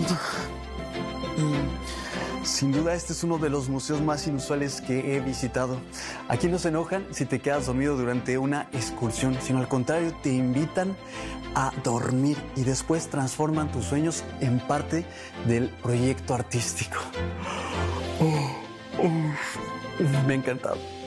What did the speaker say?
Sin duda, este es uno de los museos más inusuales que he visitado. Aquí no se enojan si te quedas dormido durante una excursión, sino al contrario, te invitan a dormir y después transforman tus sueños en parte del proyecto artístico. Me ha encantado.